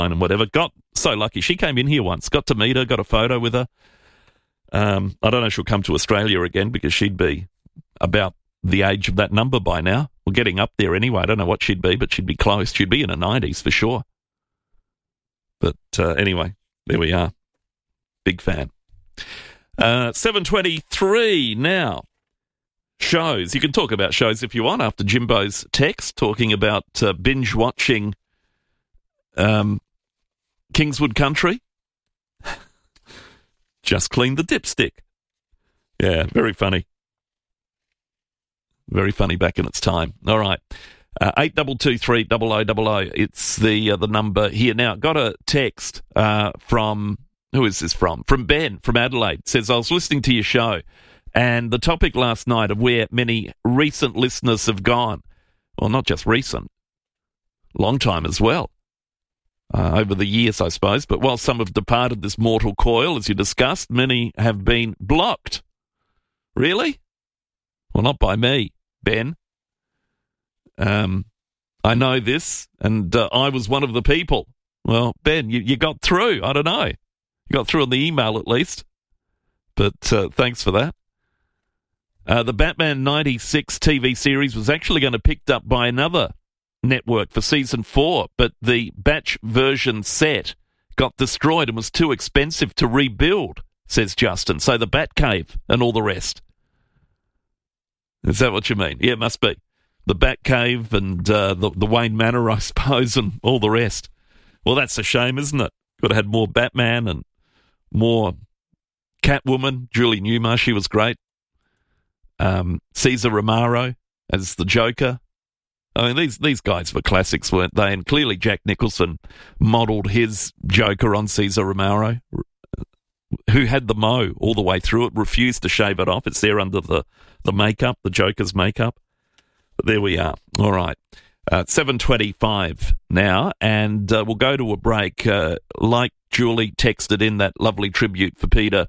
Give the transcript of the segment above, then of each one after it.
and whatever. Got so lucky. She came in here once, got to meet her, got a photo with her. I don't know if she'll come to Australia again because she'd be about the age of that number by now. Well, getting up there anyway. I don't know what she'd be, but she'd be close. She'd be in her 90s for sure. But anyway, there we are. Big fan. 7:23 now. Shows. You can talk about shows if you want after Jimbo's text talking about binge watching Kingswood Country. Just clean the dipstick. Yeah, very funny. Very funny back in its time. All right. 8223 0000. It's the number here. Now, got a text from, who is this from? From Ben from Adelaide. Says, I was listening to your show and the topic last night of where many recent listeners have gone. Well, not just recent. Long time as well. Over the years, I suppose. But while some have departed this mortal coil, as you discussed, many have been blocked. Really? Well, not by me, Ben. I know this, and I was one of the people. Well, Ben, you got through. I don't know. You got through on the email at least. But thanks for that. The Batman 96 TV series was actually going to be picked up by another network for season 4, but the batch version set got destroyed and was too expensive to rebuild, says Justin. So the Batcave and all the rest. Is that what you mean? Yeah, it must be. The Batcave and the Wayne Manor, I suppose, and all the rest. Well, that's a shame, isn't it? Could have had more Batman and more Catwoman. Julie Newmar, she was great. Cesar Romero as the Joker. I mean, these guys were classics, weren't they? And clearly Jack Nicholson modelled his Joker on Cesar Romero, who had the mo all the way through it, refused to shave it off. It's there under the makeup, the Joker's makeup. But there we are. All right. 7:25 now, and we'll go to a break. Like Julie texted in that lovely tribute for Peter,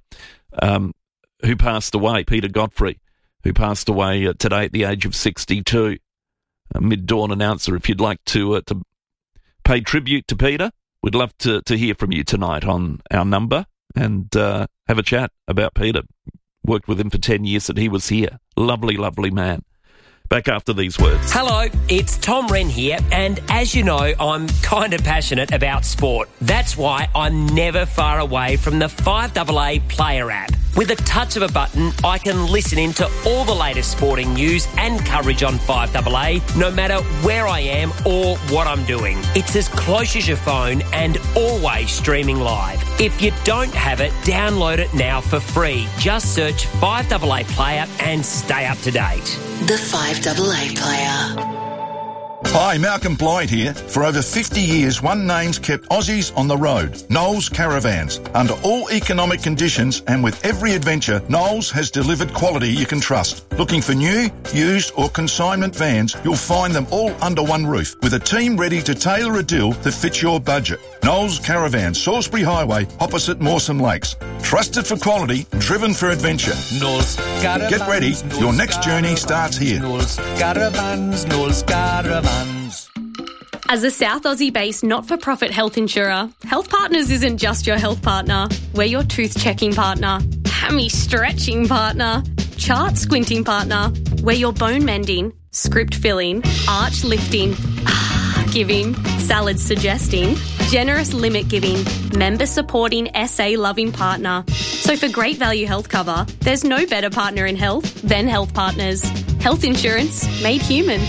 who passed away, Peter Godfrey, who passed away today at the age of 62. A mid-dawn announcer. If you'd like to pay tribute to Peter, we'd love to hear from you tonight on our number and have a chat about Peter. Worked with him for 10 years that he was here. Lovely, lovely man. Back after these words. Hello, it's Tom Wren here, and as you know, I'm kind of passionate about sport. That's why I'm never far away from the 5AA Player app. With a touch of a button, I can listen in to all the latest sporting news and coverage on 5AA, no matter where I am or what I'm doing. It's as close as your phone and always streaming live. If you don't have it, download it now for free. Just search 5AA Player and stay up to date. The 5AA Player. Hi, Malcolm Blythe here. For over 50 years, one name's kept Aussies on the road. Knowles Caravans. Under all economic conditions and with every adventure, Knowles has delivered quality you can trust. Looking for new, used or consignment vans, you'll find them all under one roof with a team ready to tailor a deal that fits your budget. Knowles Caravans, Salisbury Highway, opposite Mawson Lakes. Trusted for quality, driven for adventure. Knowles Caravans. Get ready, your next journey starts here. Knowles Caravans, Knowles Caravans. As a South Aussie-based not-for-profit health insurer, Health Partners isn't just your health partner. We're your tooth-checking partner, hammy-stretching partner, chart-squinting partner. We're your bone-mending, script-filling, arch-lifting, giving, salad-suggesting, generous limit-giving, member-supporting, SA-loving partner. So for great value health cover, there's no better partner in health than Health Partners. Health insurance made human.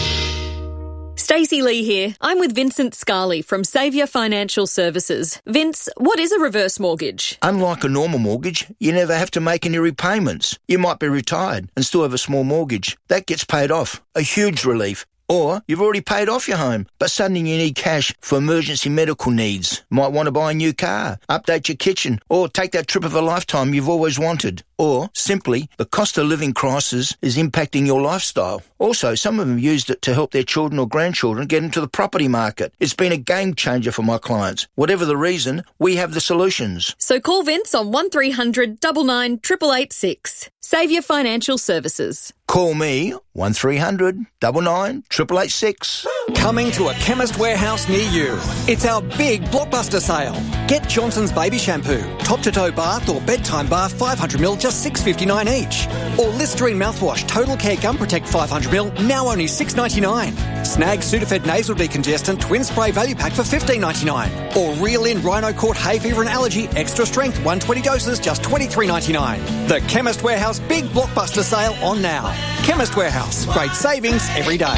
Stacey Lee here. I'm with Vincent Scarley from Saviour Financial Services. Vince, what is a reverse mortgage? Unlike a normal mortgage, you never have to make any repayments. You might be retired and still have a small mortgage. That gets paid off. A huge relief. Or you've already paid off your home, but suddenly you need cash for emergency medical needs. Might want to buy a new car, update your kitchen, or take that trip of a lifetime you've always wanted. or simply the cost of living crisis is impacting your lifestyle. Also, some of them used it to help their children or grandchildren get into the property market. It's been a game changer for my clients. Whatever the reason, we have the solutions. So call Vince on 1300 99 888 Saviour Financial Services. Call me 1300 99 888. Coming to a Chemist Warehouse near you. It's our big blockbuster sale. Get Johnson's Baby Shampoo, top-to-toe bath or bedtime bath 500ml, just $6.59 each. Or Listerine mouthwash, Total Care Gum Protect 500ml, now only $6.99. Snag Sudafed Nasal Decongestant Twin Spray Value Pack for $15.99. Or Reel In Rhino Court Hay Fever and Allergy Extra Strength 120 doses, just $23.99. The Chemist Warehouse big blockbuster sale on now. Chemist Warehouse, great savings every day.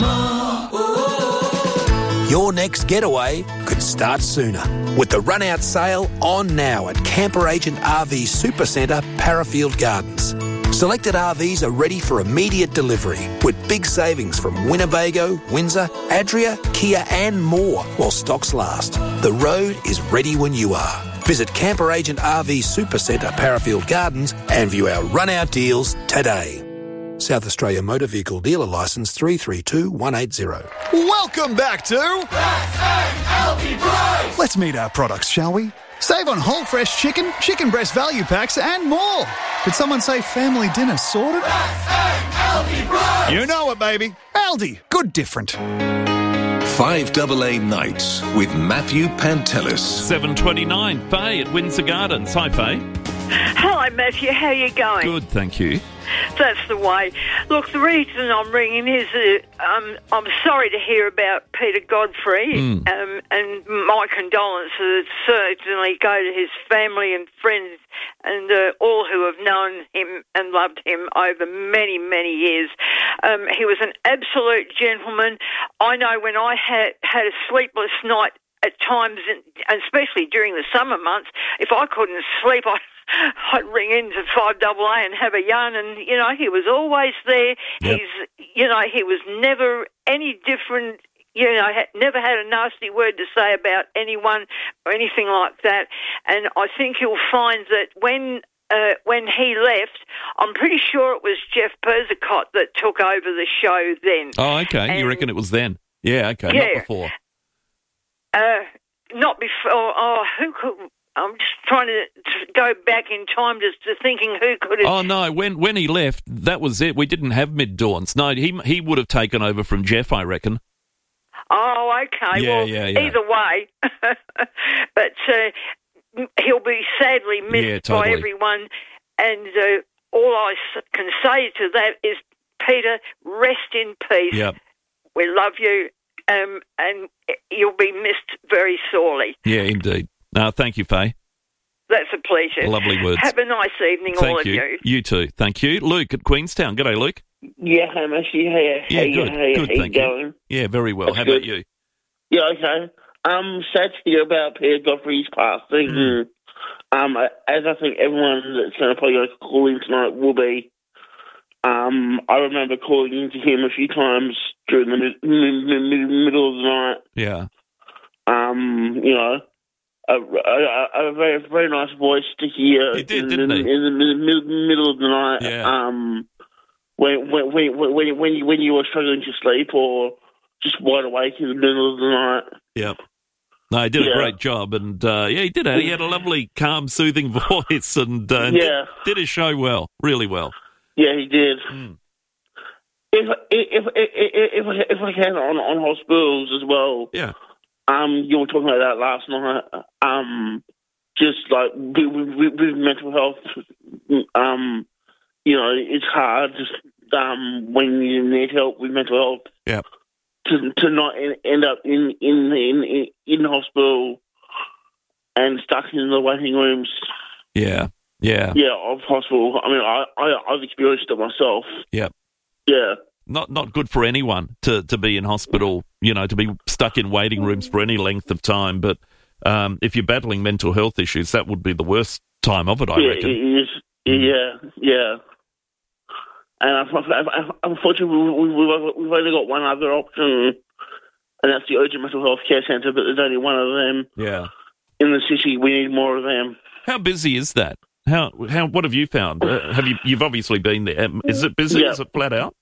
Your next getaway could start sooner with the run-out sale on now at Camper Agent RV Supercentre, Parafield Gardens. Selected RVs are ready for immediate delivery with big savings from Winnebago, Windsor, Adria, Kia and more while stocks last. The road is ready when you are. Visit Camper Agent RV Supercentre, Parafield Gardens and view our run-out deals today. South Australia Motor Vehicle Dealer Licence 332180. Welcome back to Let's meet our products, shall we? Save on whole fresh chicken, chicken breast value packs and more. Did someone say family dinner sorted? You know it, baby. Aldi. Good different. 5AA Nights with Matthew Pantelis. 7:29. Faye at Windsor Gardens. Hi, Faye. Hello, Matthew. How are you going? Good, thank you. That's the way. Look, the reason I'm ringing is I'm sorry to hear about Peter Godfrey, and my condolences certainly go to his family and friends and all who have known him and loved him over many, many years. He was an absolute gentleman. I know when I had a sleepless night at times, and especially during the summer months, if I couldn't sleep, I'd ring into 5AA and have a yarn, and, you know, he was always there. Yep. He was never any different, never had a nasty word to say about anyone or anything like that. And I think you'll find that when he left, I'm pretty sure it was Jeff Perzicott that took over the show then. Oh, okay. And you reckon it was then? Yeah, okay, yeah. Not before. Not before. Oh, who could... I'm just trying to go back in time to thinking who could have... Oh, no, when he left, that was it. We didn't have mid-dawns. No, he would have taken over from Jeff, I reckon. Oh, okay. Yeah. Either way. But he'll be sadly missed by everyone. And all I can say to that is, Peter, rest in peace. Yep. We love you, and you'll be missed very sorely. Yeah, indeed. Thank you, Faye. That's a pleasure. Lovely words. Have a nice evening, all of you. You too. Thank you. Luke at Queenstown. G'day, Luke. Yeah, hi, Matthew. How you going? Yeah, very well. That's How good. about you? Yeah, okay. I'm sad to hear about Peter Godfrey's passing. As I think everyone that's going to probably call in tonight will be. I remember calling into him a few times during the middle of the night. Yeah. A very, very nice voice to hear. He did, didn't he? In the middle of the night. Yeah. When you were struggling to sleep or just wide awake in the middle of the night. Yep. No, he did a great job, and he did. He had a lovely, calm, soothing voice, and did his show well, really well. Yeah, he did. If I can on hospitals as well. Yeah. You were talking about that last night. Just like with mental health, it's hard when you need help with mental health. Yeah. To not end up in hospital and stuck in the waiting rooms. Yeah. Of hospital. I mean, I've experienced it myself. Yeah. Yeah. Not good for anyone to be in hospital, to be stuck in waiting rooms for any length of time. But if you're battling mental health issues, that would be the worst time of it, I reckon. It is. Yeah. And unfortunately, we've only got one other option, and that's the Urgent Mental Health Care Centre, but there's only one of them. Yeah. In the city, we need more of them. How busy is that? What have you found? You've obviously been there. Is it busy? Yeah. Is it flat out?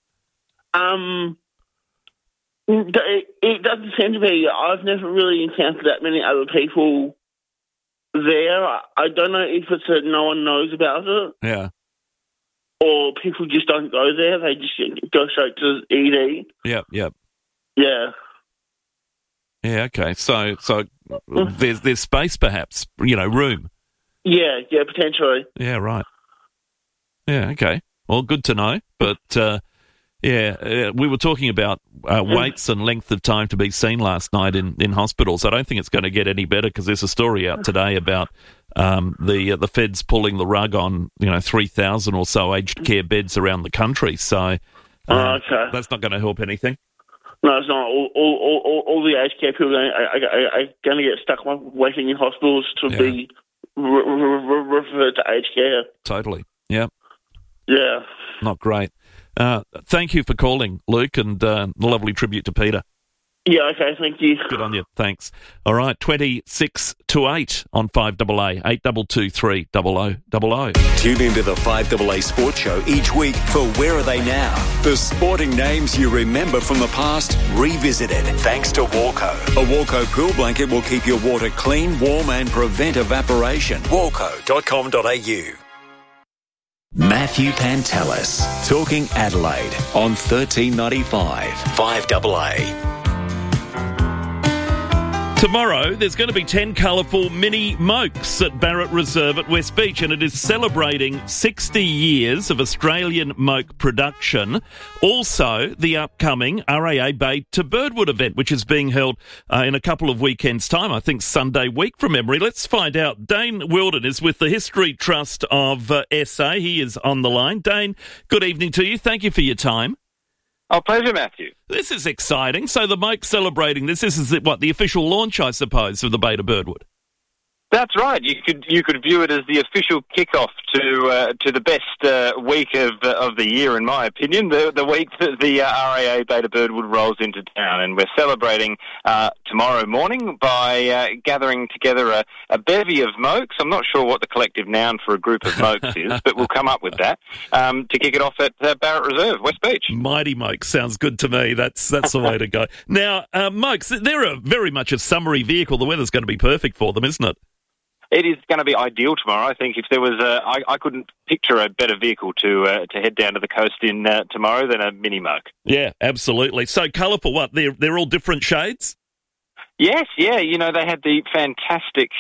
It doesn't seem to be. I've never really encountered that many other people there. I don't know if it's that no one knows about it. Yeah. Or people just don't go there. They just go straight to ED. Yep. Yeah. Yeah, okay. So there's space perhaps, room. Yeah, potentially. Yeah, right. Yeah, okay. Well, good to know. But, we were talking about waits and length of time to be seen last night in hospitals. I don't think it's going to get any better because there's a story out today about the feds pulling the rug on 3,000 or so aged care beds around the country. So okay. That's not going to help anything. No, it's not. All the aged care people are going to get stuck waiting in hospitals to be referred to aged care. Totally. Yeah. Yeah. Not great. Thank you for calling, Luke, and a lovely tribute to Peter. Yeah, okay, thank you. Good on you. Thanks. All right, 26 to 8 on 5AA, 8223 0000. Tune into the 5AA Sports Show each week for Where Are They Now? The sporting names you remember from the past, revisited. Thanks to Walco. A Walco pool blanket will keep your water clean, warm and prevent evaporation. Walco.com.au. Matthew Pantelis, talking Adelaide on 1395 5AA. Tomorrow, there's going to be 10 colourful mini mokes at Barrett Reserve at West Beach, and it is celebrating 60 years of Australian moke production. Also, the upcoming RAA Bay to Birdwood event, which is being held in a couple of weekends' time, I think Sunday week from memory. Let's find out. Dane Wilden is with the History Trust of SA. He is on the line. Dane, good evening to you. Thank you for your time. Oh, pleasure, Matthew. This is exciting. So the moke celebrating this. This is the official launch, I suppose, of the Bay to Birdwood. That's right. You could view it as the official kickoff to the best week of the year, in my opinion. The week that the RAA Bay to Birdwood rolls into town, and we're celebrating tomorrow morning by gathering together a bevy of mokes. I'm not sure what the collective noun for a group of mokes is, but we'll come up with that to kick it off at Barrett Reserve, West Beach. Mighty mokes sounds good to me. That's the way to go. Now, mokes, they're very much a summery vehicle. The weather's going to be perfect for them, isn't it? It is going to be ideal tomorrow. I think if there was I couldn't picture a better vehicle to head down to the coast in tomorrow than a mini moke. Yeah, absolutely. So colourful. What? They're all different shades? Yes, yeah. They had the fantastic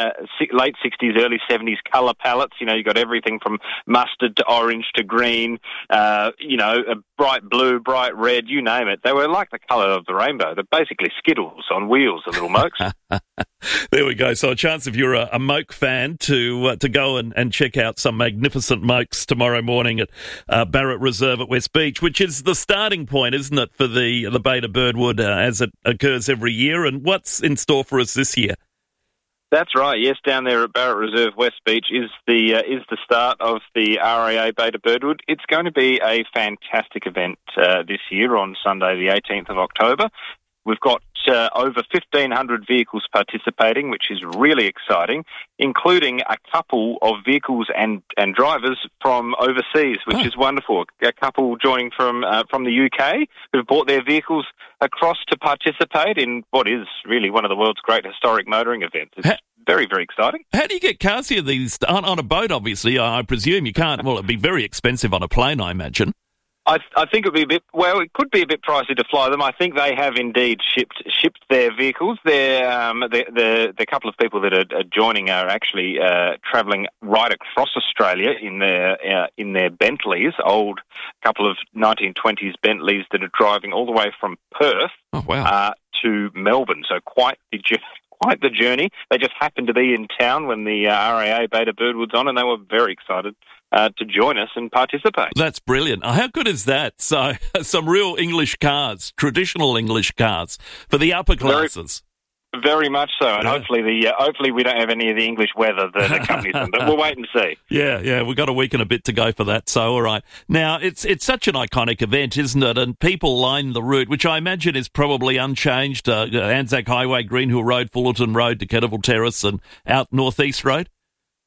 late 60s, early 70s colour palettes. You got everything from mustard to orange to green, a bright blue, bright red, you name it. They were like the colour of the rainbow. They're basically Skittles on wheels, the little mokes. There we go. So a chance if you're a moke fan to go and check out some magnificent mokes tomorrow morning at Barrett Reserve at West Beach, which is the starting point, isn't it, for the Bay to Birdwood as it occurs every year. And what's in store for us this year? That's right. Yes, down there at Barrett Reserve, West Beach is the start of the RAA Bay to Birdwood. It's going to be a fantastic event this year on Sunday, the 18th of October. We've got over 1,500 vehicles participating, which is really exciting, including a couple of vehicles and drivers from overseas, which is wonderful. A couple joining from the UK who've brought their vehicles across to participate in what is really one of the world's great historic motoring events. It's very, very exciting. How do you get cars here on a boat, obviously? I presume you can't. Well, it'd be very expensive on a plane, I imagine. I think it would be it could be a bit pricey to fly them. I think they have indeed shipped their vehicles. The couple of people that are joining are actually travelling right across Australia in their Bentleys, old couple of 1920s Bentleys that are driving all the way from Perth to Melbourne. So quite the journey. They just happened to be in town when the RAA Bay to Birdwood's on, and they were very excited to join us and participate. That's brilliant. How good is that? So, some real English cars, traditional English cars for the upper classes. Very much so, and hopefully we don't have any of the English weather that accompanies them, but we'll wait and see. Yeah, we've got a week and a bit to go for that, so all right. Now, it's such an iconic event, isn't it? And people line the route, which I imagine is probably unchanged, Anzac Highway, Greenhill Road, Fullerton Road to Kettleville Terrace and out North East Road?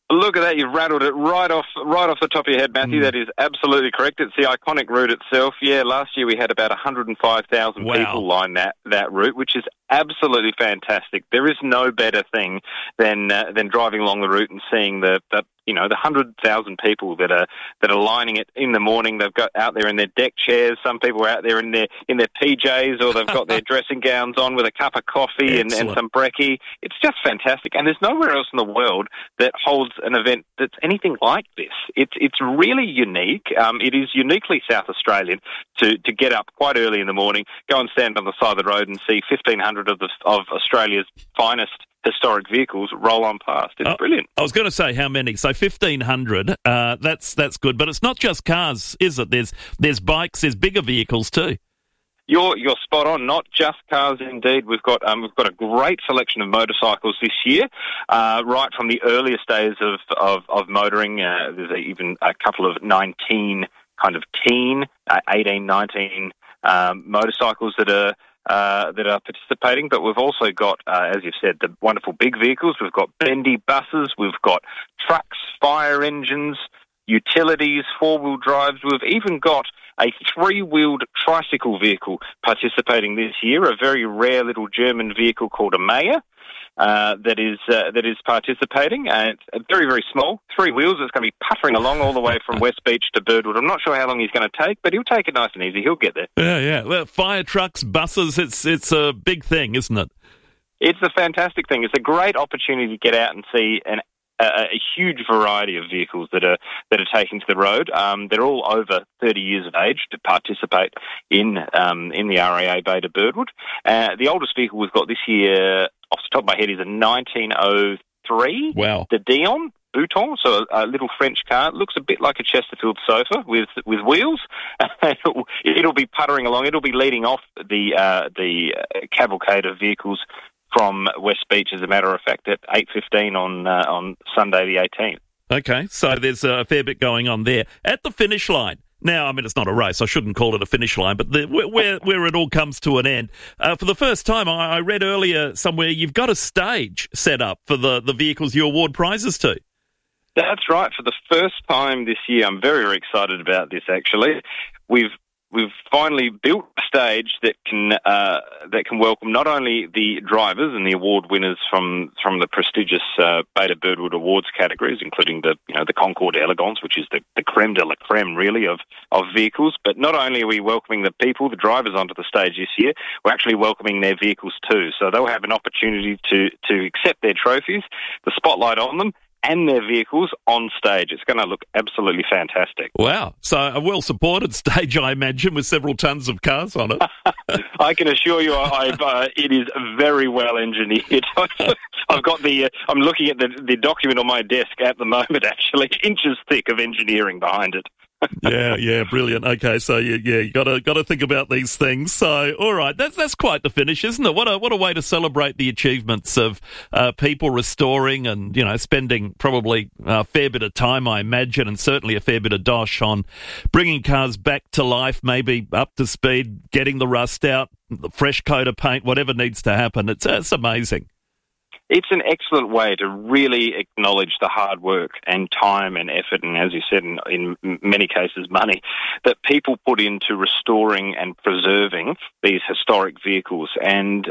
Look at that, you've rattled it right off the top of your head, Matthew. That is absolutely correct. It's the iconic route itself. Yeah, last year we had about 105,000 people line that route, which is absolutely fantastic. There is no better thing than driving along the route and seeing the 100,000 people that are lining it in the morning. They've got out there in their deck chairs. Some people are out there in their PJs, or they've got their dressing gowns on with a cup of coffee and some brekkie. It's just fantastic, and there's nowhere else in the world that holds an event that's anything like this. It's really unique. It is uniquely South Australian to get up quite early in the morning, go and stand on the side of the road and see 1,500 of Australia's finest historic vehicles roll on past. It's brilliant. I was going to say how many. So 1,500. That's good, but it's not just cars, is it? There's bikes. There's bigger vehicles too. You're spot on. Not just cars, indeed. We've got a great selection of motorcycles this year, right from the earliest days of motoring. There's even a couple of 19 kind of 18, 19 motorcycles that are participating, but we've also got, as you've said, the wonderful big vehicles. We've got bendy buses, we've got trucks, fire engines, utilities, four-wheel drives. We've even got a three-wheeled tricycle vehicle participating this year, a very rare little German vehicle called a Maya. That is participating. It's very, very small, 3 wheels. It's going to be puttering along all the way from West Beach to Birdwood. I'm not sure how long he's going to take, but he'll take it nice and easy. He'll get there. Yeah. Well, fire trucks, buses, it's a big thing, isn't it? It's a fantastic thing. It's a great opportunity to get out and see a huge variety of vehicles that are taking to the road. They're all over 30 years of age to participate in the RAA Bay to Birdwood. The oldest vehicle we've got this year, off the top of my head, is a 1903. Wow. The Dion Bouton, so a little French car. It looks a bit like a Chesterfield sofa with wheels. It'll be puttering along. It'll be leading off the cavalcade of vehicles from West Beach, as a matter of fact, at 8:15 on Sunday the 18th. Okay, so there's a fair bit going on there. At the finish line, now, I mean, it's not a race. I shouldn't call it a finish line, but where it all comes to an end. For the first time, I read earlier somewhere, you've got a stage set up for the vehicles you award prizes to. That's right. For the first time this year, I'm very, very excited about this, actually. We've finally built a stage that can welcome not only the drivers and the award winners from the prestigious Bay to Birdwood Awards categories, including the Concorde Elegance, which is the creme de la creme, really, of vehicles. But not only are we welcoming the people, the drivers, onto the stage this year, we're actually welcoming their vehicles too. So they'll have an opportunity to accept their trophies, the spotlight on them, and their vehicles on stage. It's going to look absolutely fantastic. Wow. So a well-supported stage, I imagine, with several tons of cars on it. I can assure you it is very well engineered. I've got I'm looking at the document on my desk at the moment, actually, inches thick of engineering behind it. Yeah, brilliant. Okay, so you got to think about these things. So, all right, that's quite the finish, isn't it? What a way to celebrate the achievements of people restoring and spending probably a fair bit of time, I imagine, and certainly a fair bit of dosh on bringing cars back to life, maybe up to speed, getting the rust out, the fresh coat of paint, whatever needs to happen. It's amazing. It's an excellent way to really acknowledge the hard work and time and effort, and as you said, in many cases money, that people put into restoring and preserving these historic vehicles. And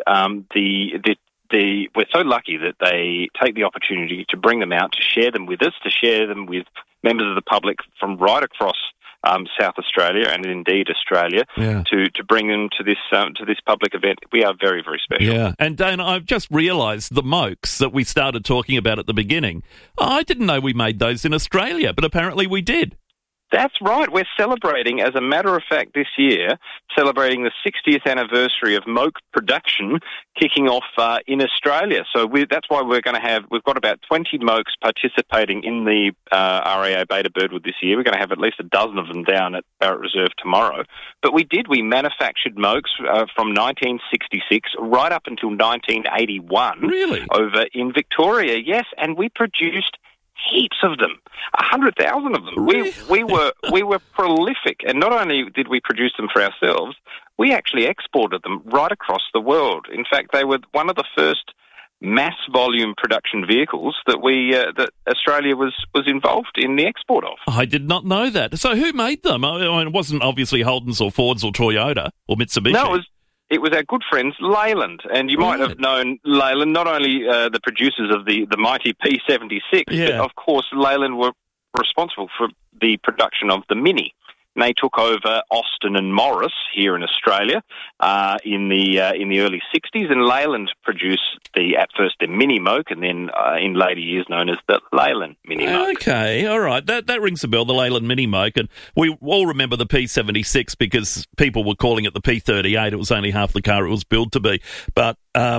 we're so lucky that they take the opportunity to bring them out, to share them with us, to share them with members of the public from right across South Australia and indeed Australia, to bring them to this public event. We are very, very special. Yeah, and Dana, I've just realised the Mokes that we started talking about at the beginning. I didn't know we made those in Australia, but apparently we did. That's right. We're celebrating, as a matter of fact, this year, celebrating the 60th anniversary of Moke production kicking off in Australia. So that's why we've got about 20 Mokes participating in the RAA Bay to Birdwood this year. We're going to have at least a dozen of them down at Barrett Reserve tomorrow. But we manufactured Mokes from 1966 right up until 1981. Really? Over in Victoria, yes, and we produced heaps of them, 100,000 of them. Really? We were prolific, and not only did we produce them for ourselves, we actually exported them right across the world. In fact, they were one of the first mass volume production vehicles that that Australia was involved in the export of. I did not know that. So who made them? I mean, it wasn't obviously Holden's or Ford's or Toyota or Mitsubishi. No, it was our good friends Leyland, and you might have known Leyland, not only the producers of the mighty P76, but of course Leyland were responsible for the production of the Mini. And they took over Austin and Morris here in Australia in the early 60s, and Leyland produced at first the Mini Moke, and then in later years known as the Leyland Mini Moke. Okay, all right, that rings a bell, the Leyland Mini Moke, and we all remember the P76 because people were calling it the P38. It was only half the car it was built to be, but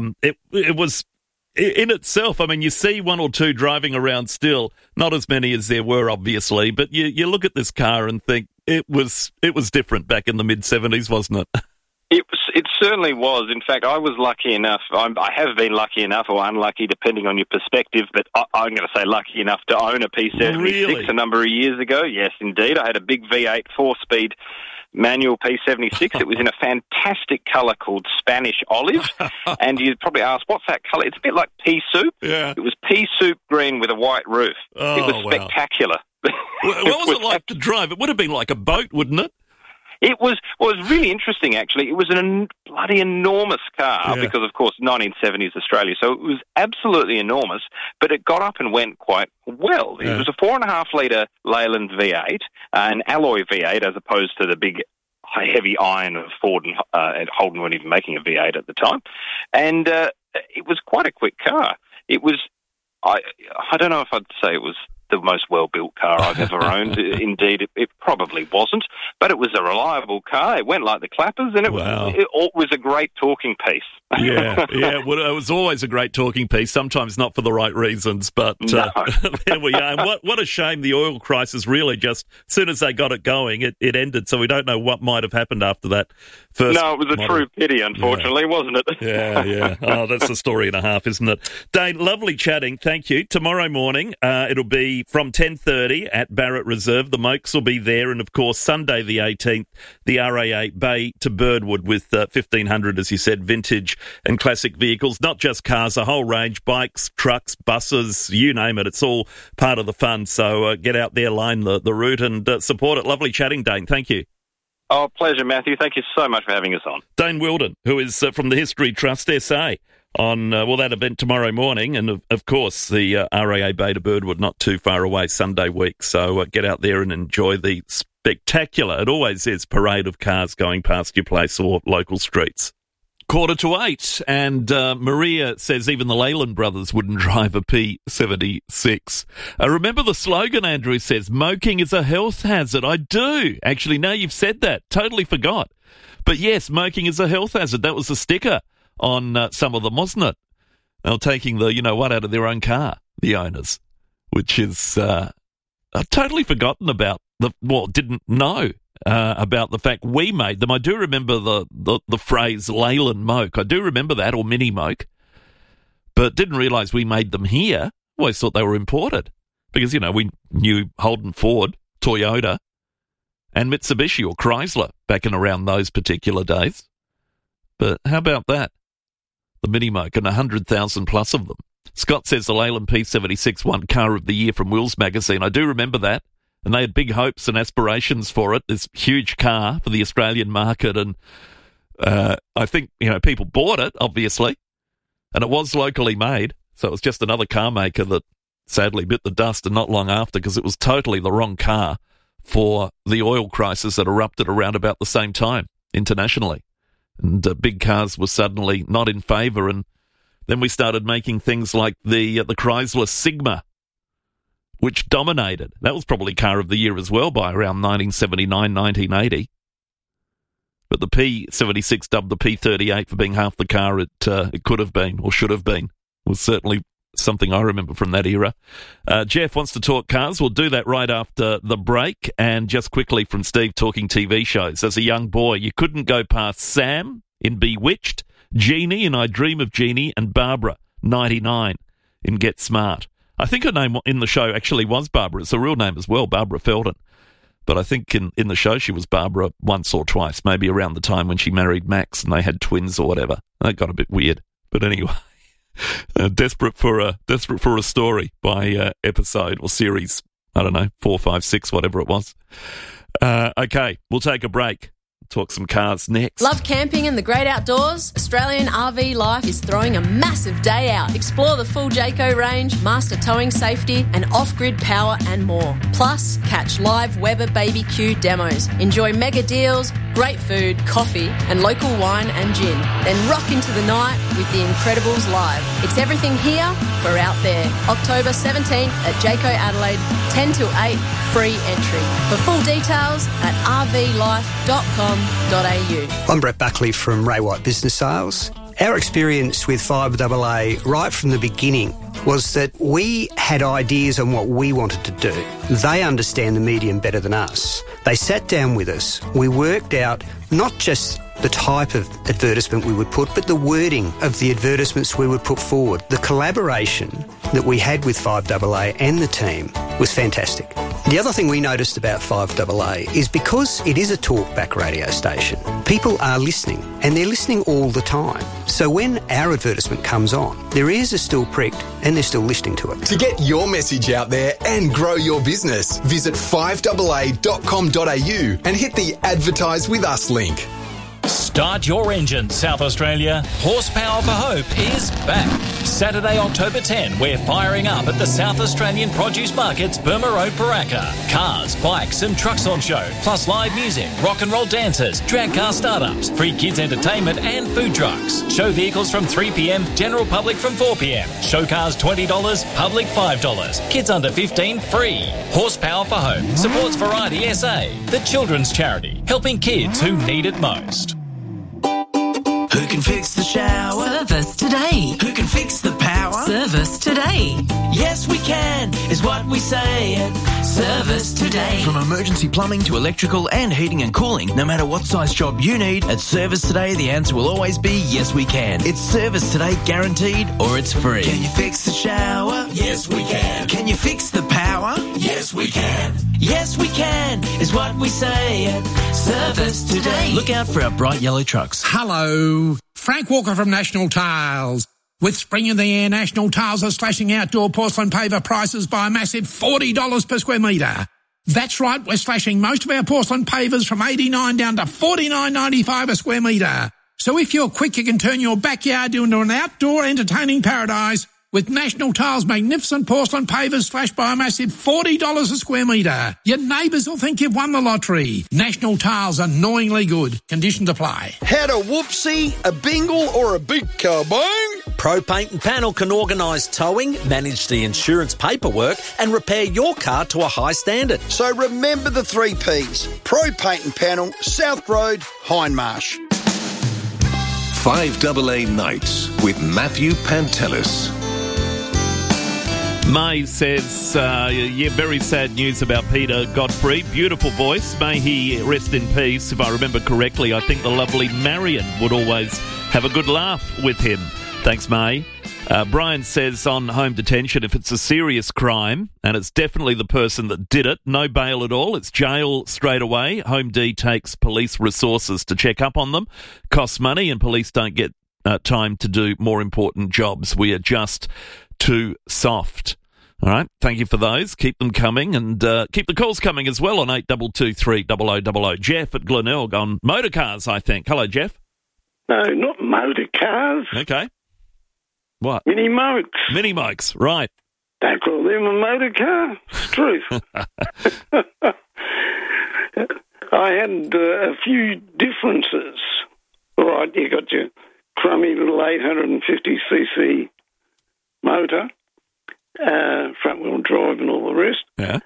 it was. In itself, I mean, you see one or two driving around still, not as many as there were, obviously, but you look at this car and think it was different back in the mid-70s, wasn't it? It certainly was. In fact, I was lucky enough, I have been lucky enough or unlucky, depending on your perspective, but I'm going to say lucky enough to own a P76 a number of years ago. Yes, indeed. I had a big V8 4-speed manual P76. It was in a fantastic colour called Spanish olive. And you'd probably ask, what's that colour? It's a bit like pea soup. Yeah. It was pea soup green with a white roof. Oh, it was spectacular. What was it like to drive? It would have been like a boat, wouldn't it? It was really interesting, actually. It was a bloody enormous car because, of course, 1970s Australia. So it was absolutely enormous, but it got up and went quite well. It was a 4.5-litre Leyland V8, an alloy V8, as opposed to the big heavy iron of Ford and Holden weren't even making a V8 at the time. And it was quite a quick car. It was, I don't know if I'd say it was the most well-built car I've ever owned. Indeed, it probably wasn't, but it was a reliable car. It went like the clappers, and it was a great talking piece. Yeah. Well, it was always a great talking piece, sometimes not for the right reasons, but there we are. And what a shame the oil crisis really just, as soon as they got it going, it ended, so we don't know what might have happened after that first No, it was a true pity, unfortunately, wasn't it? Yeah. Oh, that's a story and a half, isn't it? Dane, lovely chatting. Thank you. Tomorrow morning, it'll be from 10:30 at Barrett Reserve. The Mokes will be there, and of course Sunday the 18th, the RAA Bay to Birdwood with 1,500, as you said, vintage and classic vehicles, not just cars, a whole range, bikes, trucks, buses, you name it. It's all part of the fun. So get out there, line the route, and support it. Lovely chatting, Dane. Thank you. Oh, pleasure, Matthew. Thank you so much for having us on. Dane Wilden, who is from the History Trust SA, on that event tomorrow morning, and of course the RAA Bay to Birdwood not too far away Sunday week, so get out there and enjoy the spectacular, it always is, parade of cars going past your place or local streets. 7:45, and Maria says even the Leyland brothers wouldn't drive a P76. Remember the slogan, Andrew says, "Moking is a health hazard." I do. Actually, now you've said that. Totally forgot. But yes, moking is a health hazard. That was the sticker on some of them, wasn't it? They were taking the, out of their own car, the owners, which is I've totally forgotten about, didn't know about the fact we made them. I do remember the phrase Leyland Moke. I do remember that, or Mini Moke, but didn't realise we made them here. Always thought they were imported because, we knew Holden, Ford, Toyota, and Mitsubishi or Chrysler back in around those particular days. But how about that? The Mini Moke, and 100,000 plus of them. Scott says the Leyland P76 won Car of the Year from Wheels magazine. I do remember that. And they had big hopes and aspirations for it, this huge car for the Australian market. And I think, people bought it, obviously. And it was locally made. So it was just another car maker that sadly bit the dust, and not long after, because it was totally the wrong car for the oil crisis that erupted around about the same time internationally. And big cars were suddenly not in favour. And then we started making things like the Chrysler Sigma, which dominated. That was probably Car of the Year as well by around 1979, 1980. But the P76, dubbed the P38 for being half the car it could have been or should have been, was certainly something I remember from that era. Jeff wants to talk cars. We'll do that right after the break. And just quickly from Steve, talking TV shows. As a young boy, you couldn't go past Sam in Bewitched, Jeannie in I Dream of Jeannie, and Barbara, 99, in Get Smart. I think her name in the show actually was Barbara. It's a real name as well, Barbara Felton. But I think in the show she was Barbara once or twice, maybe around the time when she married Max and they had twins or whatever. That got a bit weird. But anyway, Desperate for a story by episode or series. I don't know, 4, 5, 6, whatever it was. Okay, we'll take a break. Talk some cars next. Love camping and the great outdoors? Australian RV Life is throwing a massive day out. Explore the full Jayco range, master towing safety and off-grid power and more. Plus, catch live Weber BBQ demos. Enjoy mega deals, great food, coffee and local wine and gin. Then rock into the night with the Incredibles live. It's everything here for out there. October 17th at Jayco Adelaide, 10 till 8, free entry. For full details at rvlife.com. I'm Brett Buckley from Ray White Business Sales. Our experience with 5AA right from the beginning was that we had ideas on what we wanted to do. They understand the medium better than us. They sat down with us. We worked out not just the type of advertisement we would put, but the wording of the advertisements we would put forward. The collaboration that we had with 5AA and the team was fantastic. The other thing we noticed about 5AA is because it is a talkback radio station, people are listening, and they're listening all the time. So when our advertisement comes on, their ears are still pricked and they're still listening to it. To get your message out there and grow your business, visit 5AA.com.au and hit the Advertise With Us link. Start your engine, South Australia. Horsepower for Hope is back. Saturday, October 10, we're firing up at the South Australian Produce Market's Burma Road, Paraka. Cars, bikes and trucks on show, plus live music, rock and roll dancers, drag car startups, free kids entertainment and food trucks. Show vehicles from 3 p.m, general public from 4 p.m. Show cars $20, public $5. Kids under 15 free. Horsepower for Hope supports Variety SA, the children's charity, helping kids who need it most. Who can fix the shower? Service today. Who can fix the power? Service today. Yes, we can, is what we say at Service Today. From emergency plumbing to electrical and heating and cooling, no matter what size job you need, at Service Today, the answer will always be yes, we can. It's Service Today guaranteed or it's free. Can you fix the shower? Yes, we can. Can you fix the power? Yes, we can. Yes, we can, is what we say at Service Today. Look out for our bright yellow trucks. Hello, Frank Walker from National Tiles. With spring in the air, National Tiles are slashing outdoor porcelain paver prices by a massive $40 per square metre. That's right, we're slashing most of our porcelain pavers from $89 down to $49.95 a square metre. So if you're quick, you can turn your backyard into an outdoor entertaining paradise with National Tiles' magnificent porcelain pavers slashed by a massive $40 a square metre. Your neighbours will think you've won the lottery. National Tiles, annoyingly good. Conditions apply. Had a whoopsie, a bingle or a big kabong? Pro Paint and Panel can organise towing, manage the insurance paperwork and repair your car to a high standard. So remember the 3 Ps. Pro Paint and Panel, South Road, Hindmarsh. 5AA Nights with Matthew Pantelis. May says, very sad news about Peter Godfrey. Beautiful voice. May he rest in peace. If I remember correctly, I think the lovely Marion would always have a good laugh with him. Thanks, May. Brian says on home detention, if it's a serious crime, and it's definitely the person that did it, no bail at all, it's jail straight away. Home D takes police resources to check up on them. Costs money and police don't get time to do more important jobs. We are just too soft. All right, thank you for those. Keep them coming and keep the calls coming as well on 8223 0000. Jeff at Glenelg on motor cars, I think. Hello, Jeff. No, not motor cars. Okay. What? Mini mokes. Mini mokes, right. Don't call them a motor car. It's truth. I had a few differences. All right, you got your crummy little 850cc motor, front-wheel drive and all the rest. Yeah.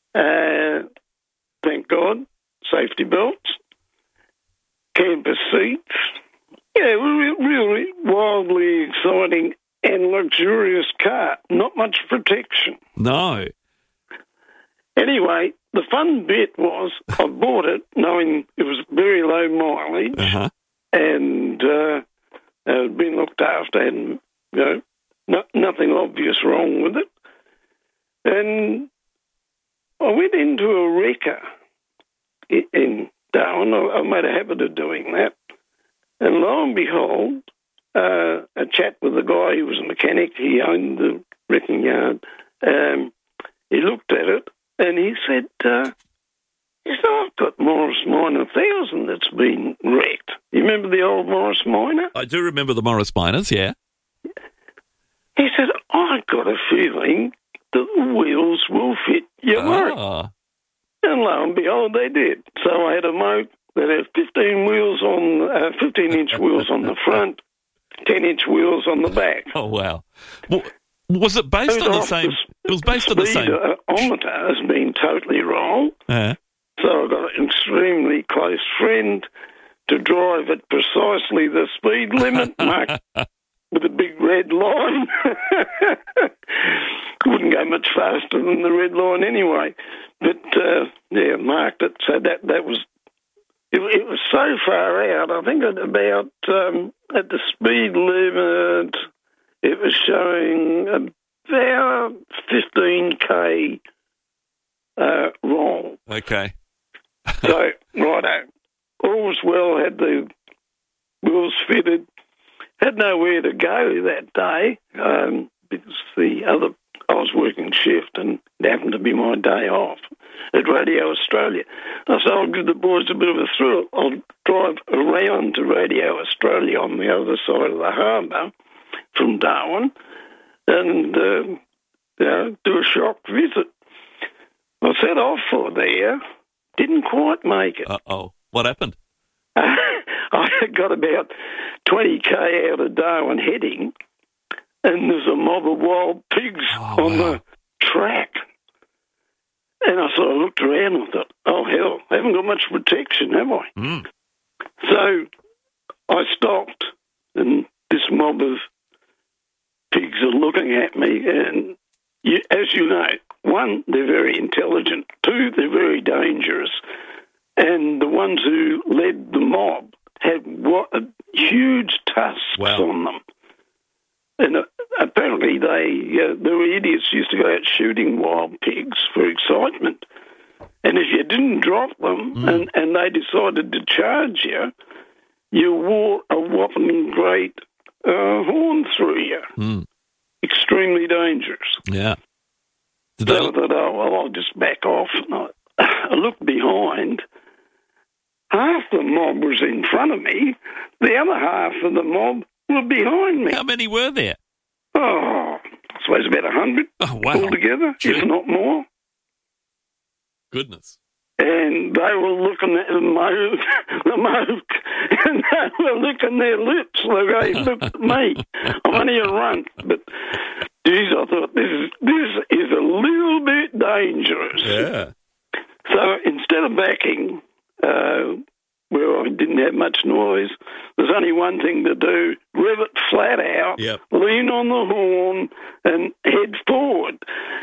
Thank God. Safety belts. Camper seats. Yeah, really wildly exciting and luxurious car. Not much protection. No. Anyway, the fun bit was I bought it knowing it was very low mileage and it had been looked after and, nothing obvious wrong with it. And I went into a wrecker in Darwin. I made a habit of doing that. And lo and behold, a chat with the guy who was a mechanic. He owned the wrecking yard. He looked at it and he said, I've got Morris Minor 1000 that's been wrecked. You remember the old Morris Minor? I do remember the Morris Minors, yeah. He said, I've got a feeling that the wheels will fit your moke. And lo and behold, they did. So I had a moke that had 15-inch wheels on the front, 10-inch wheels on the back. Oh, wow. Well, was it based on the same? It was based on the same. The speedometer has been totally wrong. So I got an extremely close friend to drive at precisely the speed limit, marked with a big red line. Wouldn't go much faster than the red line anyway. But, marked it. So that was... It was so far out. I think at about... at the speed limit, it was showing about 15k wrong. Okay. So, righto. All was well, had the wheels fitted. Had nowhere to go that day because I was working shift and it happened to be my day off at Radio Australia. I said, I'll give the boys a bit of a thrill. I'll drive around to Radio Australia on the other side of the harbour from Darwin and do a shock visit. I set off for there, didn't quite make it. Uh-oh. What happened? I got about 20k out of Darwin heading, and there's a mob of wild pigs on the track. And I sort of looked around and thought, oh, hell, I haven't got much protection, have I? So I stopped, and this mob of pigs are looking at me, and as you know, one, they're very intelligent. Two, they're very dangerous. And the ones who led the mob had huge tusks on them. And apparently they were idiots, used to go out shooting wild pigs for excitement. And if you didn't drop them and they decided to charge you, you wore a whopping great horn through you. Extremely dangerous. Yeah. So I thought, I'll just back off. And I looked behind. Half the mob was in front of me. The other half of the mob were behind me. How many were there? Oh, I suppose about 100 altogether, if not more. Goodness. And they were looking at the moke, and they were licking their lips. They looked at me. I'm only a runt, but geez, I thought this is a little bit dangerous. Yeah. So instead of backing, where I didn't have much noise, there's only one thing to do: rev it flat out, lean on the horn, and head forward.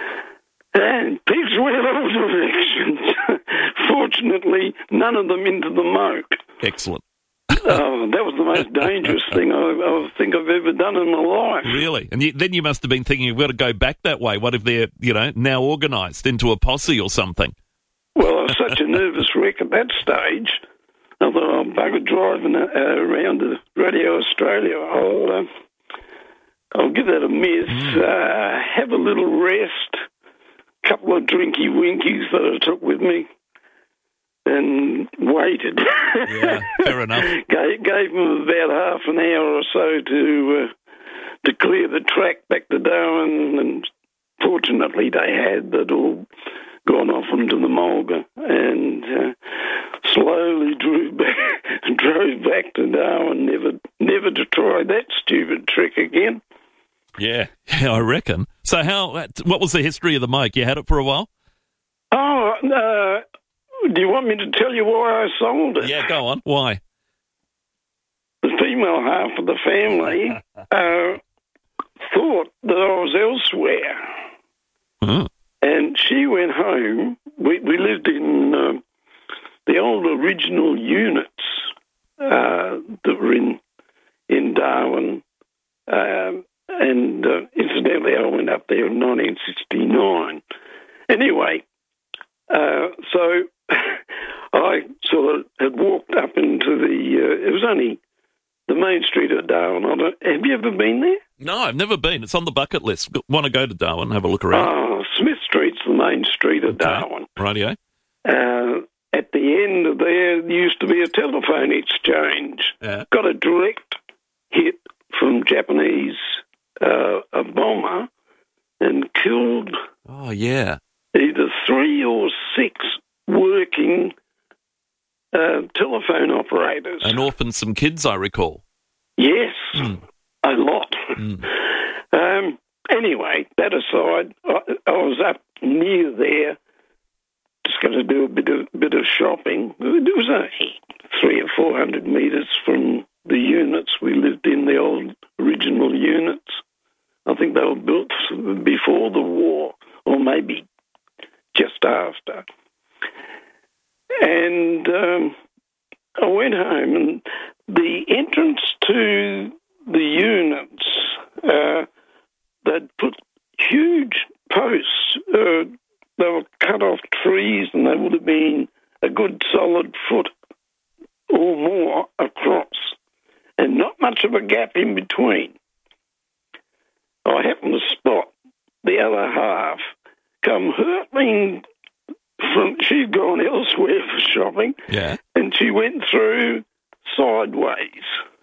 And pigs went all directions. Fortunately, none of them into the moke. Excellent. That was the most dangerous thing I think I've ever done in my life. Really? And then you must have been thinking, we've got to go back that way. What if they're, now organised into a posse or something? Well, I was such a nervous wreck at that stage. I thought, I'm bugger driving around to Radio Australia. I'll give that a miss. Have a little rest. Couple of drinky winkies that I took with me and waited. Yeah, fair enough. Gave them about half an hour or so to clear the track back to Darwin, and fortunately they had. They'd all gone off into the mulga and slowly drove back to Darwin, never to try that stupid trick again. Yeah, I reckon. So what was the history of the moke? You had it for a while? Oh, do you want me to tell you why I sold it? Yeah, go on. Why? The female half of the family thought that I was elsewhere. And she went home. We lived in the old original units that were in Darwin. And incidentally, I went up there in 1969. Anyway, so I sort of had walked up into it was only the main street of Darwin. Have you ever been there? No, I've never been. It's on the bucket list. Want to go to Darwin, have a look around. Smith Street's the main street of Darwin. Rightio. At the end of there used to be a telephone exchange. Yeah. Got a direct hit from Japanese, a bomber, and killed either 3 or 6 working telephone operators. And orphaned some kids, I recall. Yes, a lot. Anyway, that aside, I was up near there, just going to do a bit of shopping. It was only 300 or 400 metres from the units. We lived in the old original units. I think they were built before the war, or maybe just after. And I went home, and the entrance to the units, they'd put huge posts. They were cut off trees, and they would have been a good solid foot or more across, and not much of a gap in between. I happened to spot the other half come hurtling from, she'd gone elsewhere for shopping, and she went through sideways.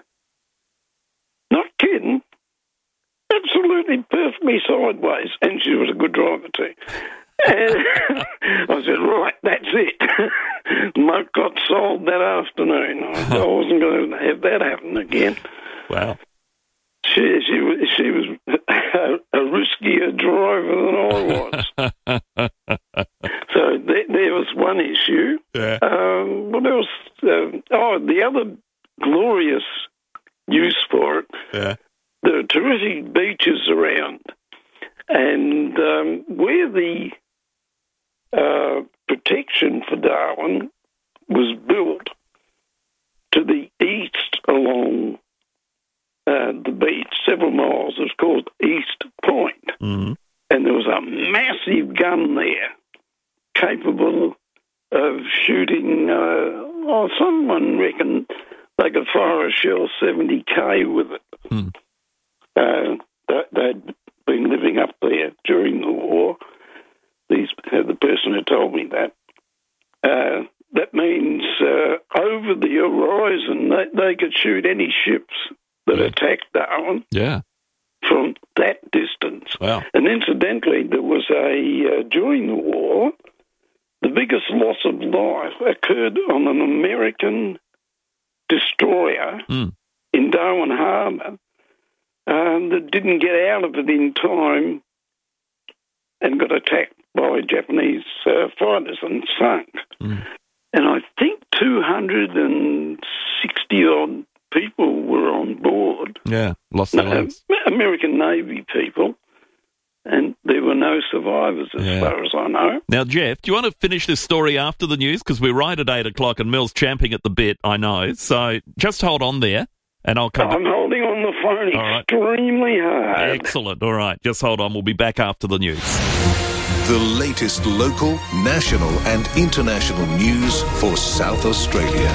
Not kidding. Absolutely perfectly sideways, and she was a good driver too. And I said, right, that's it. Moat got sold that afternoon. I wasn't going to have that happen again. Wow. She was a riskier driver than I was. So there was one issue. Yeah. What else? The other glorious use for it. Yeah. There are terrific beaches around, and where the protection for Darwin was built to the east along the beach, several miles, it was called East Point. Mm-hmm. And there was a massive gun there capable of shooting, someone reckoned they could fire a shell 70K with it. They'd been living up there during the war. The person who told me that. That means over the horizon, they could shoot any ships that attacked Darwin from that distance. Wow. And incidentally, there was during the war, the biggest loss of life occurred on an American destroyer in Darwin Harbour that didn't get out of it in time and got attacked by Japanese fighters and sunk. And I think 260-odd people were on board. Yeah, lost their lives. American Navy people. And there were no survivors as far as I know. Now, Jeff, do you want to finish this story after the news? Because we're right at 8 o'clock and Mel's champing at the bit, I know. So just hold on there and I'll come I'm holding on the phone extremely hard. Excellent. All right. Just hold on. We'll be back after the news. The latest local, national and international news for South Australia.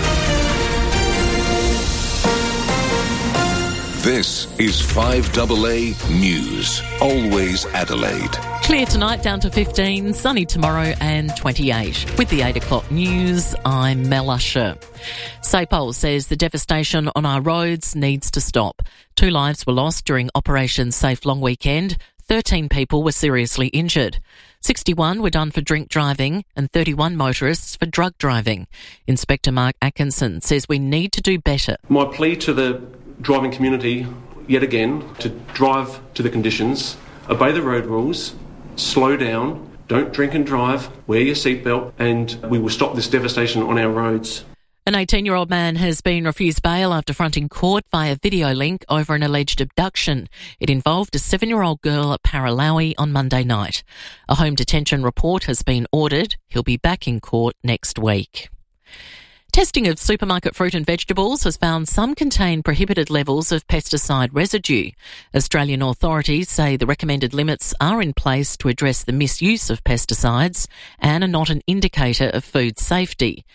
This is 5AA News. Always Adelaide. Clear tonight, down to 15, sunny tomorrow and 28. With the 8 o'clock news, I'm Mel Usher. SAPOL says the devastation on our roads needs to stop. 2 lives were lost during Operation Safe Long Weekend. 13 people were seriously injured. 61 were done for drink driving and 31 motorists for drug driving. Inspector Mark Atkinson says we need to do better. My plea to the driving community, yet again, to drive to the conditions, obey the road rules, slow down, don't drink and drive, wear your seatbelt, and we will stop this devastation on our roads. An 18-year-old man has been refused bail after fronting court via video link over an alleged abduction. It involved a 7-year-old girl at Paralowie on Monday night. A home detention report has been ordered. He'll be back in court next week. Testing of supermarket fruit and vegetables has found some contain prohibited levels of pesticide residue. Australian authorities say the recommended limits are in place to address the misuse of pesticides and are not an indicator of food safety.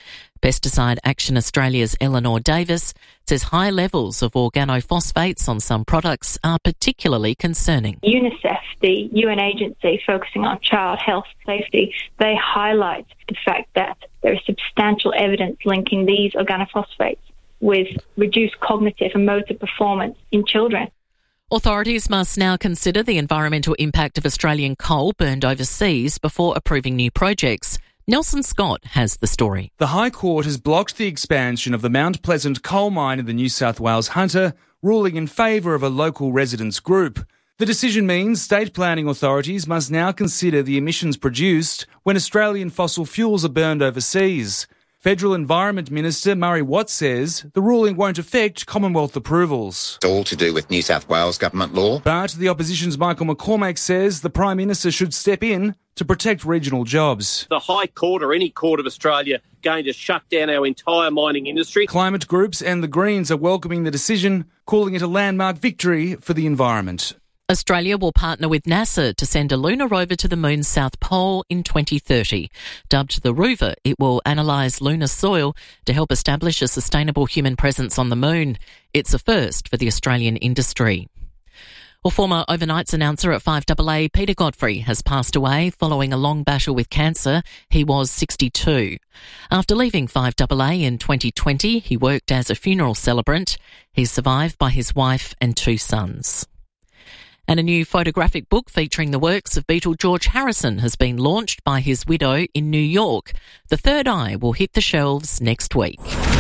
Pesticide Action Australia's Eleanor Davis says high levels of organophosphates on some products are particularly concerning. UNICEF, the UN agency focusing on child health safety, they highlight the fact that there is substantial evidence linking these organophosphates with reduced cognitive and motor performance in children. Authorities must now consider the environmental impact of Australian coal burned overseas before approving new projects. Nelson Scott has the story. The High Court has blocked the expansion of the Mount Pleasant coal mine in the New South Wales Hunter, ruling in favour of a local residents group. The decision means state planning authorities must now consider the emissions produced when Australian fossil fuels are burned overseas. Federal Environment Minister Murray Watt says the ruling won't affect Commonwealth approvals. It's all to do with New South Wales government law. But the opposition's Michael McCormack says the Prime Minister should step in to protect regional jobs. The High Court or any court of Australia going to shut down our entire mining industry. Climate groups and the Greens are welcoming the decision, calling it a landmark victory for the environment. Australia will partner with NASA to send a lunar rover to the moon's south pole in 2030. Dubbed the Rover, it will analyse lunar soil to help establish a sustainable human presence on the moon. It's a first for the Australian industry. Well, former overnights announcer at 5AA, Peter Godfrey, has passed away following a long battle with cancer. He was 62. After leaving 5AA in 2020, he worked as a funeral celebrant. He's survived by his wife and 2 sons. And a new photographic book featuring the works of Beatle George Harrison has been launched by his widow in New York. The Third Eye will hit the shelves next week.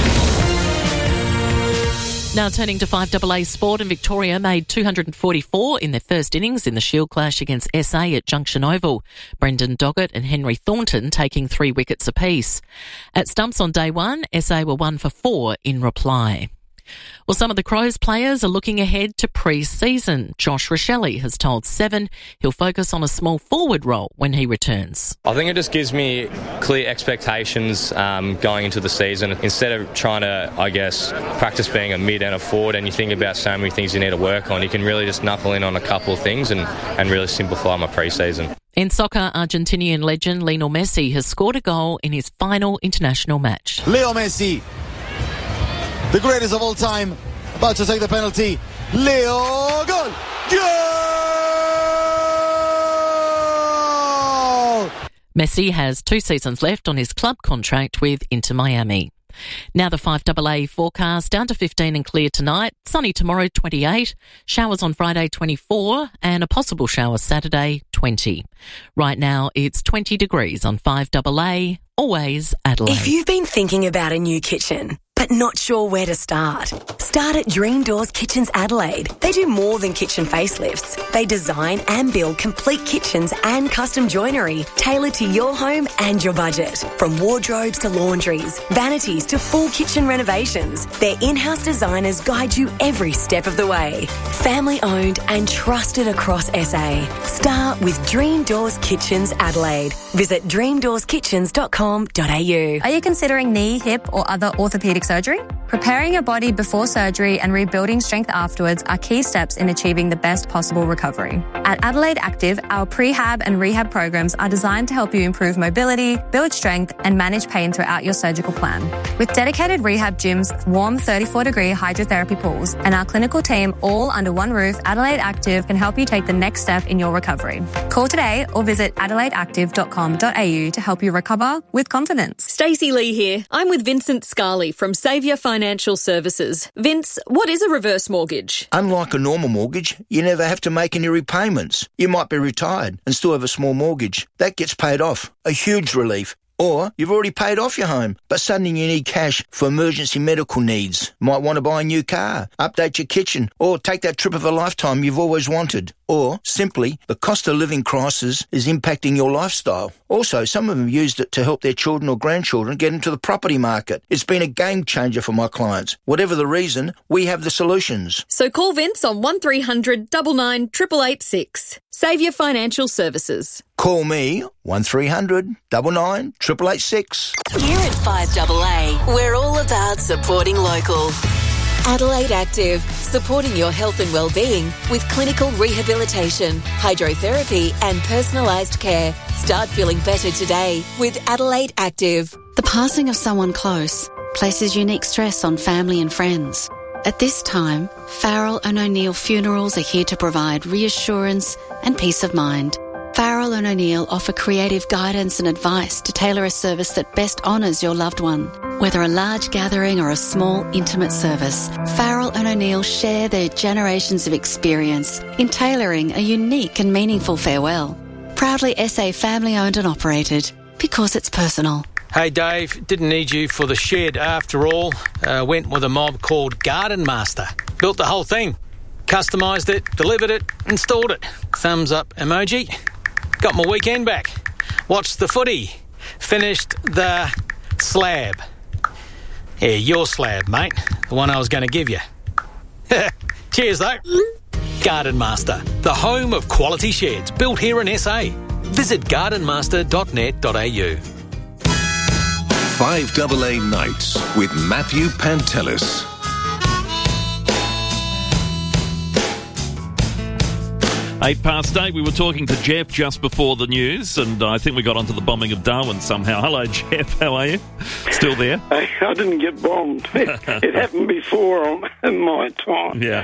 Now turning to 5AA Sport, and Victoria made 244 in their first innings in the Shield clash against SA at Junction Oval. Brendan Doggett and Henry Thornton taking 3 wickets apiece. At stumps on day 1, SA were 1 for 4 in reply. Well, some of the Crows players are looking ahead to pre-season. Josh Rochelle has told Seven he'll focus on a small forward role when he returns. I think it just gives me clear expectations going into the season. Instead of trying to, practice being a mid and a forward, and you think about so many things you need to work on, you can really just knuckle in on a couple of things and really simplify my pre-season. In soccer, Argentinian legend Lionel Messi has scored a goal in his final international match. Leo Messi, the greatest of all time, about to take the penalty. Leo, goal! Goal! Messi has 2 seasons left on his club contract with Inter Miami. Now the 5AA forecast, down to 15 and clear tonight, sunny tomorrow 28, showers on Friday 24 and a possible shower Saturday 20. Right now it's 20 degrees on 5AA, always Adelaide. If you've been thinking about a new kitchen but not sure where to start at Dream Doors Kitchens Adelaide. They do more than kitchen facelifts. They design and build complete kitchens and custom joinery tailored to your home and your budget. From wardrobes to laundries, vanities to full kitchen renovations, their in-house designers guide you every step of the way. Family owned and trusted across SA. Start with Dream Doors Kitchens Adelaide. Visit dreamdoorskitchens.com.au. Are you considering knee, hip or other orthopaedic surgery? Preparing your body before surgery and rebuilding strength afterwards are key steps in achieving the best possible recovery. At Adelaide Active, our prehab and rehab programs are designed to help you improve mobility, build strength and manage pain throughout your surgical plan. With dedicated rehab gyms, warm 34-degree hydrotherapy pools and our clinical team all under one roof, Adelaide Active can help you take the next step in your recovery. Call today or visit adelaideactive.com.au to help you recover with confidence. Stacey Lee here. I'm with Vincent Scarley from Saviour Financial Services. Vince, what is a reverse mortgage? Unlike a normal mortgage, you never have to make any repayments. You might be retired and still have a small mortgage. That gets paid off. A huge relief. Or you've already paid off your home, but suddenly you need cash for emergency medical needs. Might want to buy a new car, update your kitchen, or take that trip of a lifetime you've always wanted. Or, simply, the cost of living crisis is impacting your lifestyle. Also, some of them used it to help their children or grandchildren get into the property market. It's been a game changer for my clients. Whatever the reason, we have the solutions. So call Vince on 1300 99 886. Saviour Financial Services. Call me 1300 99 886. Here at 5AA, we're all about supporting local. Adelaide Active, supporting your health and well-being with clinical rehabilitation, hydrotherapy and personalised care. Start feeling better today with Adelaide Active. The passing of someone close places unique stress on family and friends. At this time, Farrell and O'Neill Funerals are here to provide reassurance and peace of mind. Farrell and O'Neill offer creative guidance and advice to tailor a service that best honours your loved one. Whether a large gathering or a small, intimate service, Farrell and O'Neill share their generations of experience in tailoring a unique and meaningful farewell. Proudly SA family-owned and operated, because it's personal. Hey Dave, didn't need you for the shed after all. Went with a mob called Garden Master. Built the whole thing. Customised it, delivered it, installed it. Thumbs up emoji. Got my weekend back. Watched the footy. Finished the slab. Yeah, your slab, mate. The one I was going to give you. Cheers though. Garden Master, the home of quality sheds built here in SA. Visit gardenmaster.net.au. 5AA Nights with Matthew Pantelis. 8:08, we were talking to Jeff just before the news, and I think we got onto the bombing of Darwin somehow. Hello, Jeff, how are you? Still there? I didn't get bombed. It happened before in my time. Yeah.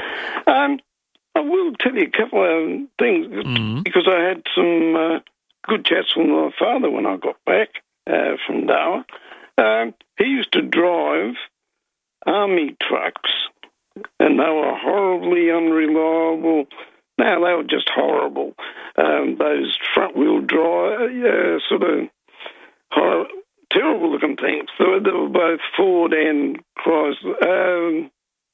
I will tell you a couple of things, because I had some good chats with my father when I got back from Darwin. He used to drive army trucks, and they were horribly unreliable. No, they were just horrible. Those front-wheel drive, sort of terrible-looking things. They were both Ford and Chrysler.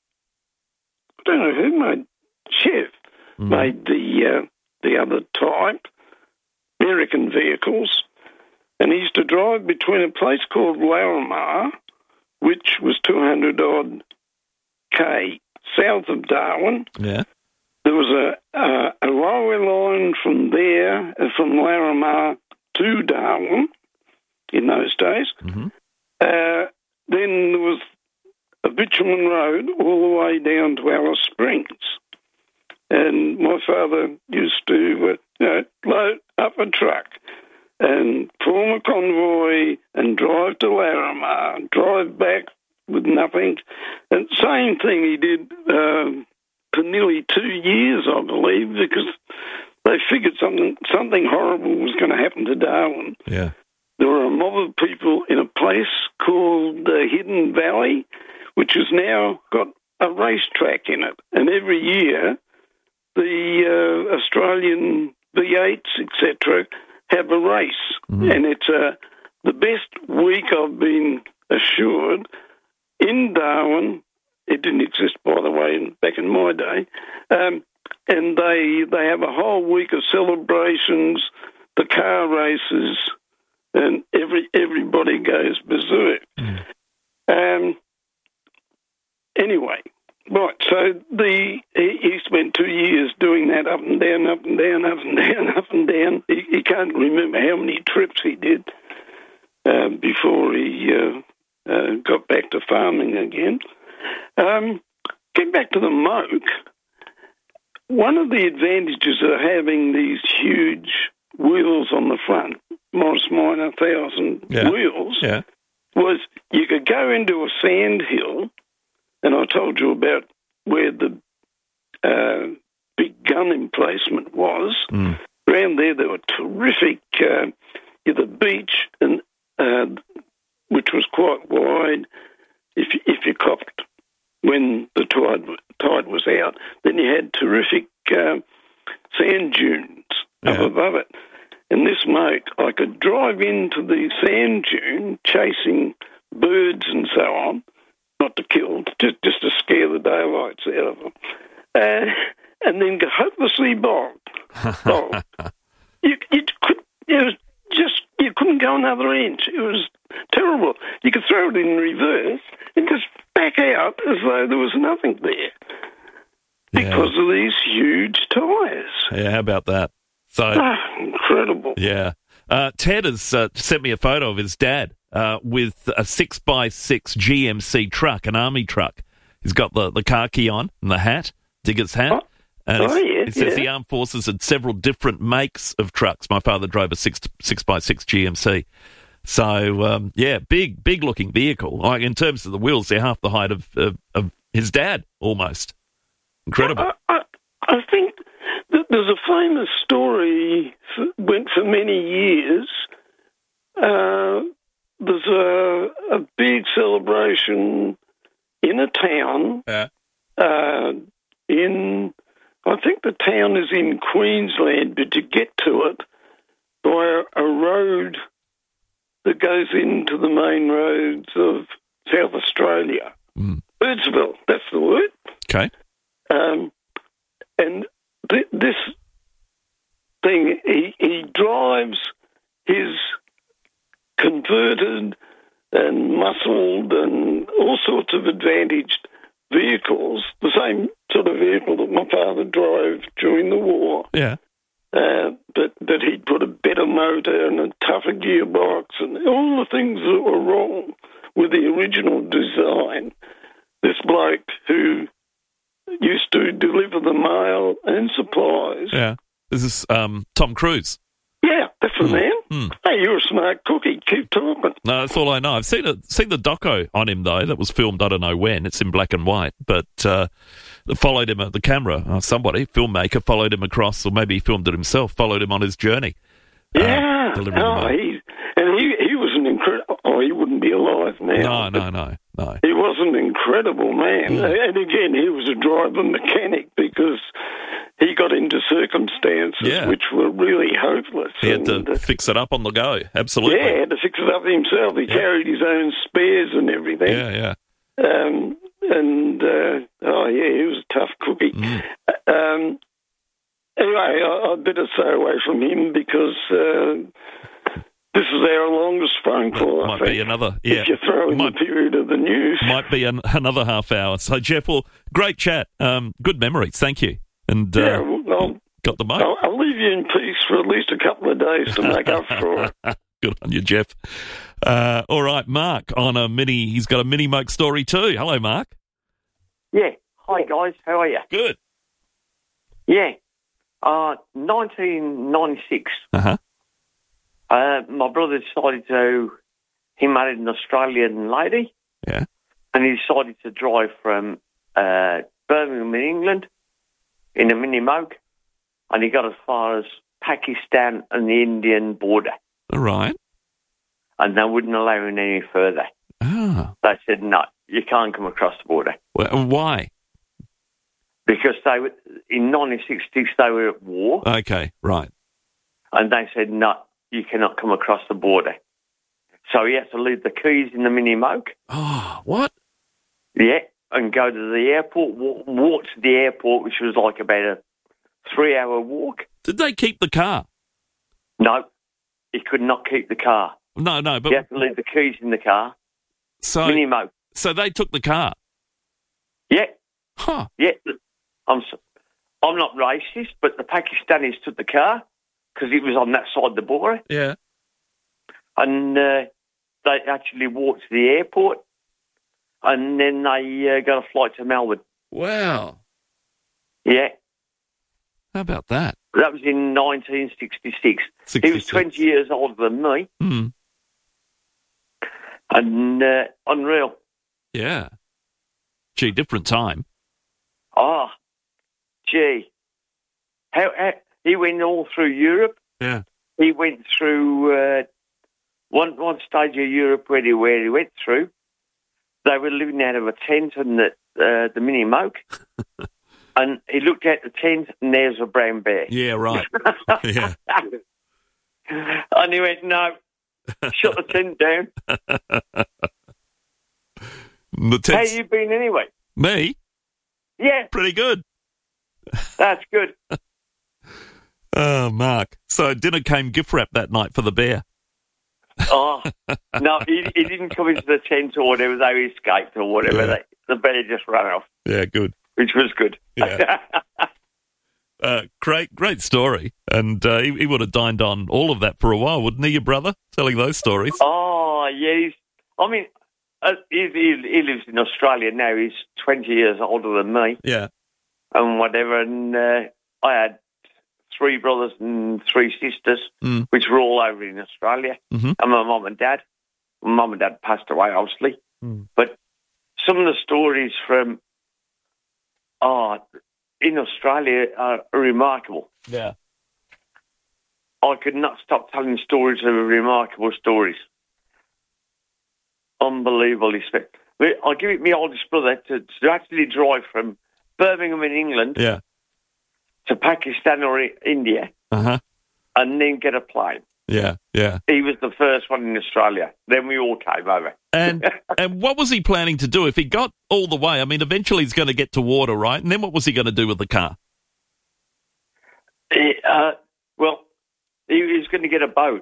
I don't know who made. Chev made the other type, American vehicles. And he used to drive between a place called Laramar, which was 200-odd K south of Darwin. Yeah. There was a railway line from there, from Laramar to Darwin in those days. Mm-hmm. Then there was a bitumen road all the way down to Alice Springs. And my father used to load up a truck and form a convoy and drive to Laramar, drive back with nothing. And same thing he did for nearly 2 years, I believe, because they figured something horrible was going to happen to Darwin. Yeah. There were a mob of people in a place called Hidden Valley, which has now got a racetrack in it. And every year, the Australian V8s, etc., have a race. Mm-hmm. And it's the best week I've been assured in Darwin. It didn't exist, by the way, back in my day. And they have a whole week of celebrations, the car races, and everybody goes berserk. Anyway, right, so he spent 2 years doing that up and down, up and down, up and down, up and down. He can't remember how many trips he did before he got back to farming again. Get back to the Moke. One of the advantages of having these huge wheels on the front, Morris Minor 1000 wheels, was you could go into a sand hill, and I told you about where the big gun emplacement was. Around there were terrific, the beach, and which was quite wide. If you copped when the tide was out, then you had terrific sand dunes up above it. And this Moke, I could drive into the sand dune chasing birds and so on, not to kill, just to scare the daylights out of them, and then go hopelessly bogged. You couldn't go another inch. It was terrible. You could throw it in reverse and just back out as though there was nothing there because of these huge tyres. Yeah, how about that? So incredible. Yeah. Ted has sent me a photo of his dad with a 6x6 GMC truck, an army truck. He's got the khaki on and the hat, digger's hat. It says the armed forces had several different makes of trucks. My father drove a 6x6 GMC. So, big looking vehicle. Like in terms of the wheels, they're half the height of his dad, almost. Incredible. I think that there's a famous story went for many years. There's a big celebration in a town. I think the town is in Queensland, but to get to it by a road that goes into the main roads of South Australia. Birdsville, that's the word. Okay. And this thing, he drives his converted and muscled and all sorts of advantaged vehicles, the same sort of vehicle that my father drove during the war. Yeah. But he'd put a better motor and a tougher gearbox and all the things that were wrong with the original design. This bloke who used to deliver the mail and supplies. Yeah. This is Tom Cruise. Yeah, that's the man. Hey, you're a smart cookie. Keep talking. No, that's all I know. I've seen the doco on him, though, that was filmed, I don't know when. It's in black and white, but followed him at the camera. Somebody, filmmaker, followed him across, or maybe he filmed it himself, followed him on his journey. Yeah. He was an incredible... Oh, he wouldn't be alive now. No. He was an incredible man. And again, he was a driver mechanic because he got into circumstances which were really hopeless. He had to fix it up on the go. Absolutely. Yeah, he had to fix it up himself. He carried his own spares and everything. Yeah. He was a tough cookie. Anyway, I'd better stay away from him because this is our longest phone call, I think. Be another, if you throw in the period of the news. Might be another half hour. So, Jeff, well, great chat. Good memories. Thank you. And got the moat. I'll leave you in peace for at least a couple of days to make up for it. Good on you, Jeff. All right, Mark, on a mini. He's got a mini moke story too. Hello, Mark. Yeah. Hi, guys. How are you? Good. Yeah. 1996. My brother decided he married an Australian lady. Yeah. And he decided to drive from Birmingham in England in a mini moke, and he got as far as Pakistan and the Indian border. All right. And they wouldn't allow him any further. They said, no, you can't come across the border. Well, why? Because in 1966 they were at war. Okay, right. And they said, no, you cannot come across the border. So he had to leave the keys in the mini moke. Oh, what? Yeah, and go to the airport, walk to the airport, which was like about a 3-hour walk. Did they keep the car? No, he could not keep the car. No, but... You have to leave the keys in the car. Mini moke. So they took the car? Yeah. Huh. Yeah. I'm not racist, but the Pakistanis took the car because it was on that side of the border. Yeah. And they actually walked to the airport, and then they got a flight to Melbourne. Wow. Yeah. How about that? That was in 1966. He was 20 years older than me. And unreal. Yeah. Gee, different time. Oh, gee. How he went all through Europe. Yeah. He went through one stage of Europe where he went through. They were living out of a tent in the mini moke. And he looked at the tent and there's a brown bear. Yeah, right. Yeah. And he went, no, shut the tent down. How you been anyway? Me? Yeah. Pretty good. That's good. Oh, Mark. So dinner came gift wrap that night for the bear. Oh, no, he didn't come into the tent or whatever. They escaped or whatever. Yeah. The bear just ran off. Yeah, good. Which was good. Yeah. Great story. And he would have dined on all of that for a while, wouldn't he, your brother, telling those stories? Oh, yeah. He lives in Australia now. He's 20 years older than me. Yeah. And whatever. And I had three brothers and three sisters, which were all over in Australia, and my mum and dad. My mum and dad passed away, obviously. But some of the stories from in Australia are remarkable. Yeah. I could not stop telling stories of remarkable stories. Unbelievably spec. I'll give it my oldest brother to actually drive from Birmingham in England to Pakistan or India and then get a plane. Yeah. He was the first one in Australia. Then we all came over. And what was he planning to do if he got all the way? I mean, eventually he's going to get to water, right? And then what was he going to do with the car? Well, he was going to get a boat.